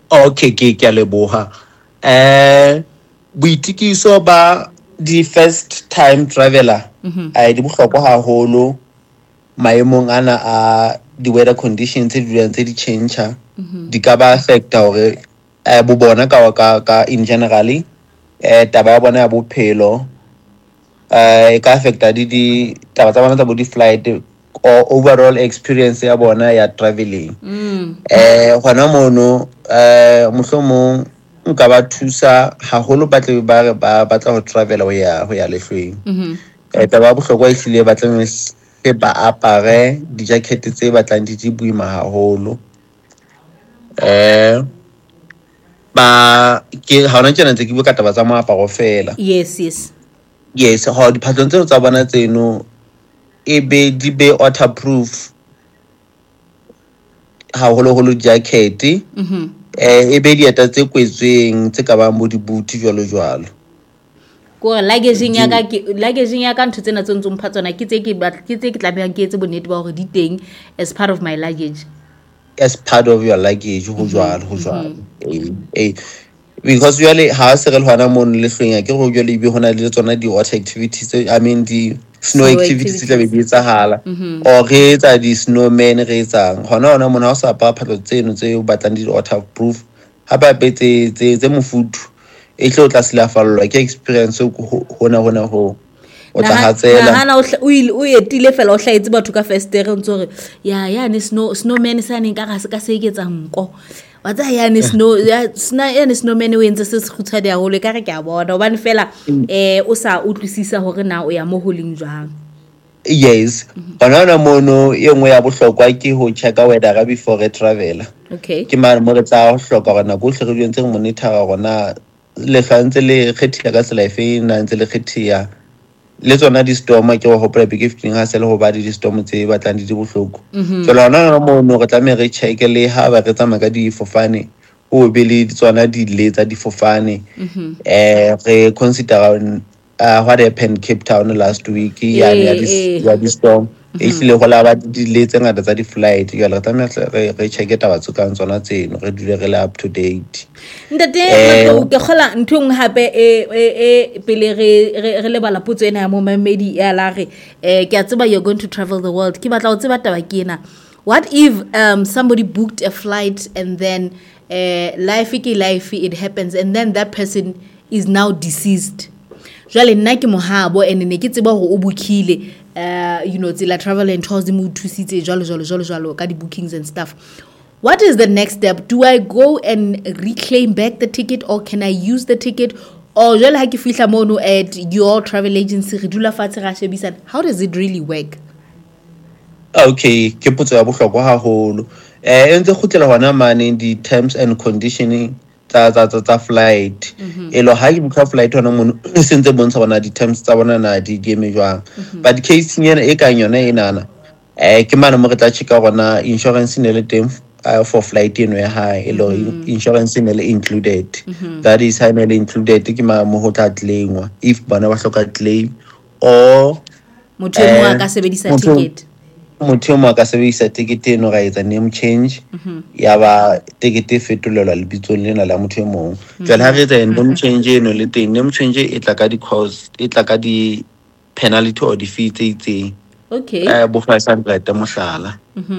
Okay, ke a leboha. Boitikiso ba di first time traveler di bohlokwa haholo maemong ana a di weather conditions tse dulang tse di change di ka ba affecta hore bo bona ka in generally taba ya bona ya bophelo e ka affecta di taba tsa bona tsa bo di flight or overall experience ya bona ya traveling. Hona mono mohlomong nka ba thusa haholo ba tle ba batla ho travel ho ya lehlweng. Taba ya bohlokwa e hlile ba tla ba apare di-jacket tse batlang di boima haholo. Ke ha hona tjena ntse ke bua ka taba tsa moaparo fela. Yes, ha diphahlong tseno tsa bona tseno e be di be waterproof haholoholo jacket e be dieta tse kwetsweng tse ka bang bo dibuti jwalo. Ko luggaging ya ka ntho tsena tse ntse mpha tsona ke tse ke tlamehang ke etse bonnete ba hore di teng as part of my luggage, as part of your luggage ho jwalo. Because usually ha se re lwana mo le hlweng ke go jwale be hona le tsona di water activities, I mean di snow activities tla be di etsahala or re etsa di snowman re etsang hona mona o sa apara phahlo tseno tse o batlang di waterproof ha ba betse tse mofuthu e tle o tla silafallwa ke experience hona ho o tla hatsela hana o etile fela o hlaetse batho ka festere o ntse re ya ne snowman sa neng ka se ka se eketsa nko wa tsa ya ne snowman o entse se khutshwane ya hole ka re ke a bona hobane fela o sa utlwisisa hore na o ya mo holeng jwang. Yes, hona mono e nngwe ya bohlokwa ke ho checka weather before re travel. Okay, ke mara mo re tsa ho hloka hore na go hle re ntse re monitor gona le hlantse le kgethile ka tsela efe na ntse le kgethia le tsona di storm ke go hopela big 15 ha se le ho ba di storm tse batlang di bohloko so lona mo no re tla me re check le ha ba re tsamaya ka di fofane o be le tsona di letsa di fofane re consider what happened Cape Town last week ya di storm e hlile go la ba di letse ngata tsa di flight ya le tla re check taba tsokang tsona tseno re dule re le up to date. Ntate ke khola nthong hape pele re le bala putso ena ya mo mamedi ya la re ke a tseba you're going to travel the world ke batla o tseba taba ke ena, what if somebody booked a flight and then life it happens and then that person is now deceased. Jwale nna ke mohabo ene ne ke tseba hore o bookile tsela travel and tourism o thusitse jalo ka di bookings and stuff. What is the next step? Do I go and reclaim back the ticket or can I use the ticket? Or jwale ha ke fihla mono at your travel agency re dula fatshe ra shebisana, how does it really work? Okay, ke potso ya bohlokwa haholo entse khutlela hona mane di terms and conditioning tsa flight elo ha ke book flight hona mono sentse bontsha bona di terms tsa bona na di eme jwang but case nyena e ka yona enana ke mana mo re tla checka gona insurance ne le teng for flight eno ya high elo insurance ne le included that is high ne le included ke ma mo ho tla claimwa if bana ba hloka claim or motho mo ka sebedisa ticket motho mo ka sebedisa ticket eno ga etsa name change ya ba ticket e fetolelwa lebitso lena la motho mo jwale ha re etsa name change eno le teng name change e tla ka di cost e tla ka di penalty or di fee tse itseng bo 500 mohlala.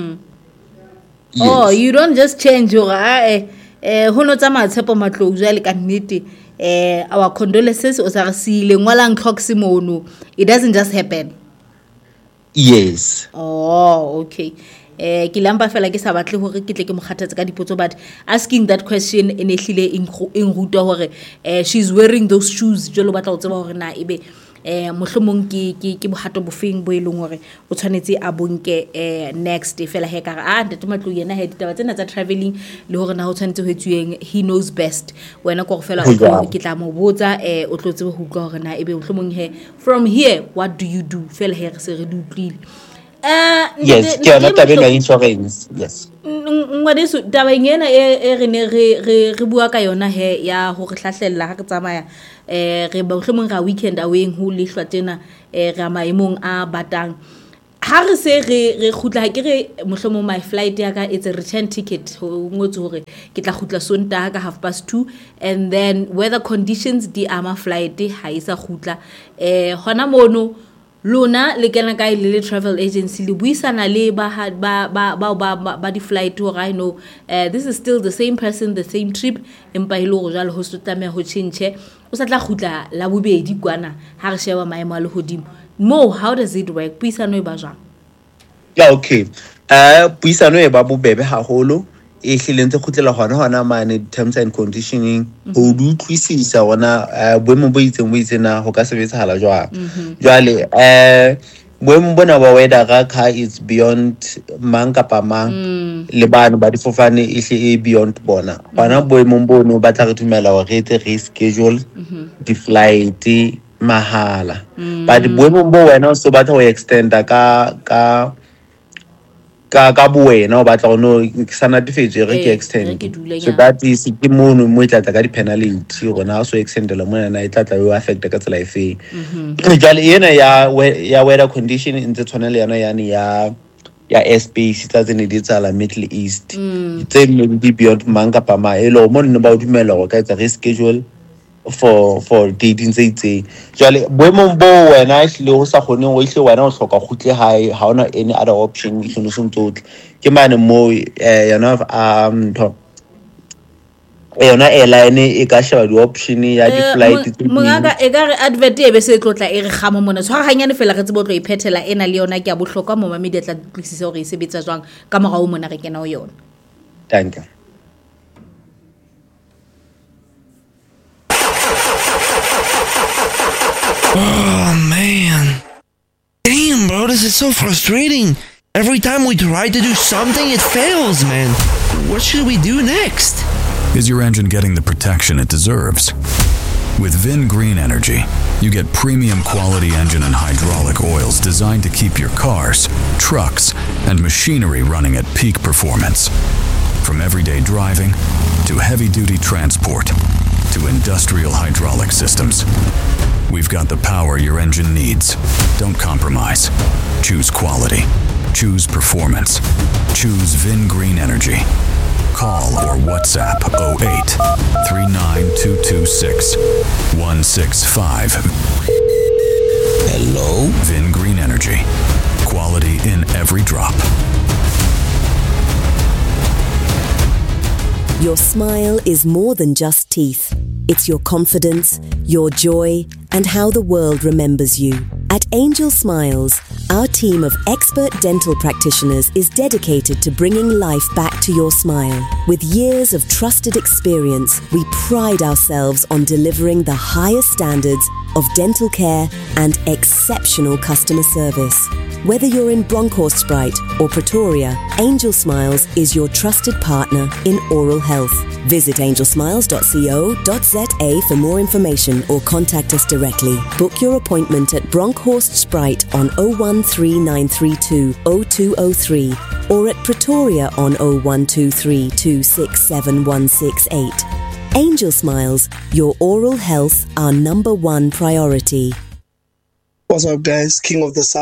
Yes. Oh, you don't just change your ho no tsamaya tshepo matlou jwale ka nnete our condolences o sa re sile ngwalang clocks mono, it doesn't just happen. Yes. Oh, okay. Ke lamba fela ke sa batle hore ke tle ke mokgathatse ka dipotso, but asking that question in ehlile in ruta hore she's wearing those shoes jalo batla o tseba hore na ebe mohlomong ke bohato bofeng bo eleng hore o tshwanetse a bonke next fela he ka re ntate matlo yena he ditaba tsena tsa traveling le hore na ho tshwanetse ho etsueng he knows best wena ko fela ke tla mo botsa o tlo tsebe ho utlwa hore na ebe mohlomong he from here what do you do fela he re se re di utlwile. Yes, ke ana tabeng ya insurance. Yes. Ngwadeso tabeng ena e re ne re bua ka yona he ya ho re hlahlella ha re tsamaya re ba mohlomong ra weekend away ho lehlwa tena ra maemong a batang ha re se re khutla ha ke re mohlomong my flight ya ka it's a return ticket ho ngotse hore ke tla khutla Sontaga ka 2:30, and then weather conditions di ama flight ha isa khutla hona mono lona le kena kae le travel agency le buisana le ba di flight hore I know this is still the same person, the same trip, empa ile go jalo ho stame ho change o sa tla khutla la bobedi kwana ha re sheba maemo a le hodimo mo. How does it work? Buisano e ba jang? Yeah, okay. Buisano e ba bobebe haholo e hlileng tse khutlela hona mane terms and conditioning ho du twisisa hona boemo bo itseng na ho ka sebetsahala jwang. Jwale boemo bona ba weather ka is beyond mang kapa mang le bana ba difofane e beyond bona. Bana boemo bono ba tla re dumela hore re etse reschedule di flight mahala, but boemo bo wena o se batla ho extenda ka buena o batla go no sa natefetse re ke extend, so that is ke mono mo itla ka di penalty gona so extendela mona na itla yo affect ka tsela efe. Jale yena ya weather condition in the tshwanela yana yani ya airspace tsa tsene di tsala Middle East tse maybe beyond manga pa ma elo mo nne ba o dumela go ka etsa reschedule for dating tse jale boemo bo wena ile go sa gone go ile wena o hloka gutle hae ha ona any other option e tshone tsotle ke mane mo yona yona airline e ka sheba di option ya di flight mongaka e ka re advert e be se tlotla e re gama mona tshwara hanyane fela re tsebo tlo iphethela ena le yona ke a bohlokwa mo mamedi tla tlisisa hore e sebetsa jwang ka morao mona re kena ho yona. Thank you. Oh, man. Damn, bro, this is so frustrating. Every time we try to do something, it fails, man. What should we do next? Is your engine getting the protection it deserves? With Vin Green Energy, you get premium quality engine and hydraulic oils designed to keep your cars, trucks, and machinery running at peak performance. From everyday driving to heavy-duty transport to industrial hydraulic systems, we've got the power your engine needs. Don't compromise. Choose quality. Choose performance. Choose Vin Green Energy. Call or WhatsApp 08 39226 165. Hello? Vin Green Energy. Quality in every drop. Your smile is more than just teeth. It's your confidence, your joy, and how the world remembers you. At Angel Smiles, our team of expert dental practitioners is dedicated to bringing life back to your smile. With years of trusted experience, we pride ourselves on delivering the highest standards of dental care and exceptional customer service. Whether you're in Bronkhorst or Pretoria, Angel Smiles is your trusted partner in oral health. Visit angelsmiles.co.za for more information or contact us directly. Book your appointment at Bronkhorst on 013932 0203 or at Pretoria on 0123 267 168. Angel Smiles, your oral health, our #1 priority. What's up, guys? King of the South.